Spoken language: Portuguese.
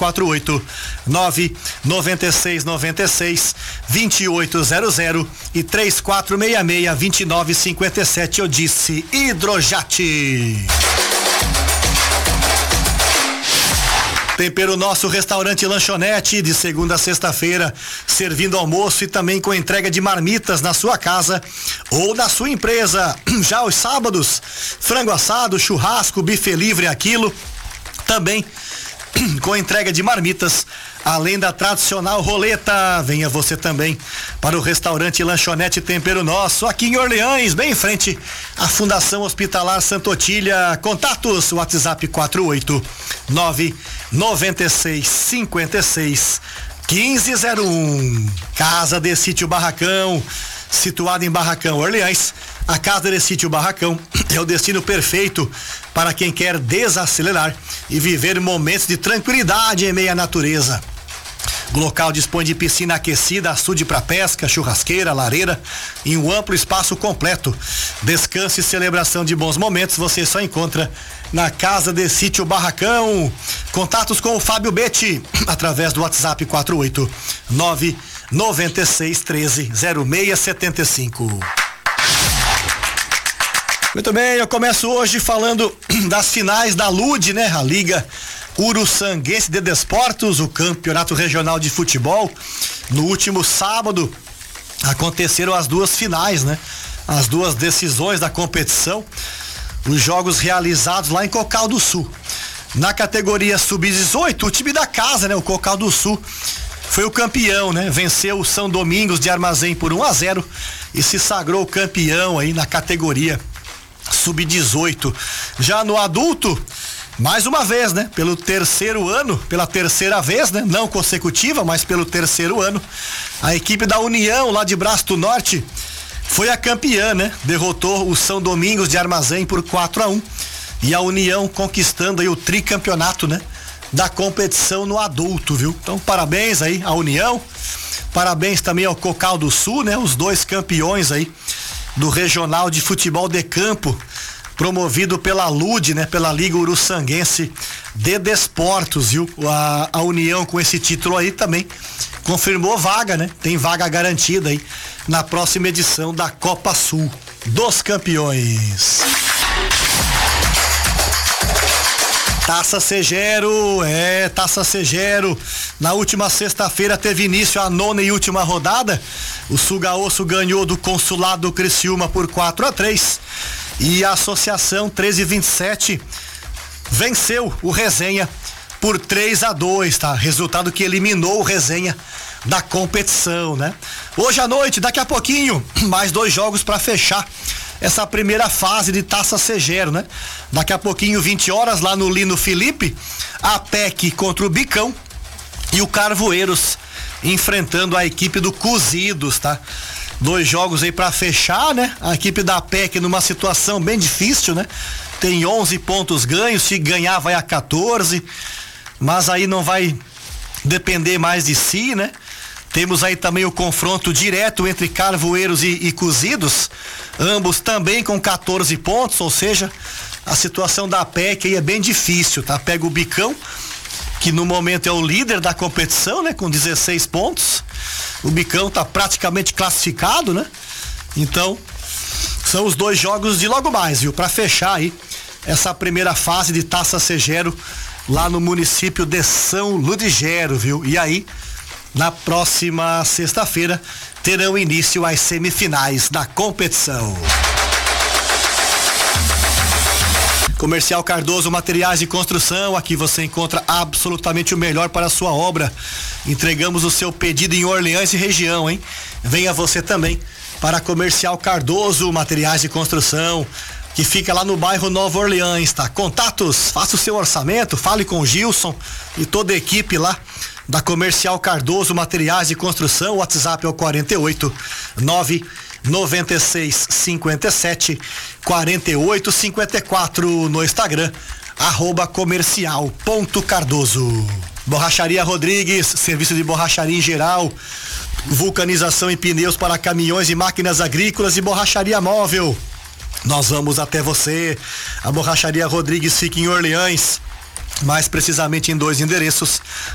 48 99696 2800 e 3466 2957. Eu disse Hidrojate. Tempero Nosso Restaurante e Lanchonete, de segunda a sexta-feira, servindo almoço e também com entrega de marmitas na sua casa ou na sua empresa. Já aos sábados, frango assado, churrasco, buffet livre a quilo, também com entrega de marmitas, além da tradicional roleta. Venha você também para o restaurante e lanchonete Tempero Nosso, aqui em Orleans, bem em frente à Fundação Hospitalar Santa Otília. Contatos, WhatsApp 48996561501. Casa de Sítio Barracão, situada em Barracão, Orleans. A Casa de Sítio Barracão é o destino perfeito para quem quer desacelerar e viver momentos de tranquilidade em meio à natureza. O local dispõe de piscina aquecida, açude para pesca, churrasqueira, lareira e um amplo espaço completo. Descanso e celebração de bons momentos você só encontra na Casa de Sítio Barracão. Contatos com o Fábio Betti através do WhatsApp 48996130675. Muito bem, eu começo hoje falando das finais da LUD, né? A Liga Uruçanguense de Desportos, o campeonato regional de futebol. No último sábado aconteceram as duas finais, né? As duas decisões da competição. Os jogos realizados lá em Cocal do Sul. Na categoria sub-18, o time da casa, né? O Cocal do Sul foi o campeão, né? Venceu o São Domingos de Armazém por 1-0 e se sagrou campeão aí na categoria sub-18. Já no adulto, mais uma vez, né? Pelo terceiro ano, pela terceira vez, né? Não consecutiva, mas pelo terceiro ano, a equipe da União lá de Braço do Norte foi a campeã, né? Derrotou o São Domingos de Armazém por 4-1 e a União conquistando aí o tricampeonato, né? Da competição no adulto, viu? Então, parabéns aí à União, parabéns também ao Cocal do Sul, né? Os dois campeões aí do Regional de Futebol de Campo, promovido pela LUD, né? Pela Liga Uruçanguense de Desportos, viu? A União com esse título aí também confirmou vaga, né? Tem vaga garantida aí na próxima edição da Copa Sul dos Campeões. Taça Segero, Taça Segero. Na última sexta-feira teve início a 9ª e última rodada. O Sugaosso ganhou do Consulado Criciúma por 4-3 e a Associação 1327 venceu o Resenha por 3-2, tá? Resultado que eliminou o Resenha da competição, né? Hoje à noite, daqui a pouquinho, mais 2 jogos para fechar essa primeira fase de Taça Segero, né? Daqui a pouquinho, 20 horas, lá no Lino Felipe, a PEC contra o Bicão e o Carvoeiros enfrentando a equipe do Cozidos, tá? 2 jogos aí pra fechar, né? A equipe da PEC numa situação bem difícil, né? Tem 11 pontos ganhos, se ganhar vai a 14, mas aí não vai depender mais de si, né? Temos aí também o confronto direto entre Carvoeiros e Cozidos, ambos também com 14 pontos, ou seja, a situação da PEC aí é bem difícil, tá? Pega o Bicão, que no momento é o líder da competição, né? Com 16 pontos. O Bicão tá praticamente classificado, né? Então, são os 2 jogos de logo mais, viu? Pra fechar aí essa primeira fase de Taça Segero lá no município de São Ludgero, viu? E aí, na próxima sexta-feira, terão início as semifinais da competição. Comercial Cardoso Materiais de Construção, aqui você encontra absolutamente o melhor para a sua obra. Entregamos o seu pedido em Orleans e região, hein? Venha você também para Comercial Cardoso Materiais de Construção, que fica lá no bairro Nova Orleans, tá? Contatos, faça o seu orçamento, fale com o Gilson e toda a equipe lá da Comercial Cardoso Materiais de Construção. O WhatsApp é o 48 996 57 48 54 no Instagram @comercial.cardoso. Borracharia Rodrigues, serviço de borracharia em geral, vulcanização e pneus para caminhões e máquinas agrícolas e borracharia móvel. Nós vamos até você. A Borracharia Rodrigues fica em Orleans, mais precisamente em 2 endereços.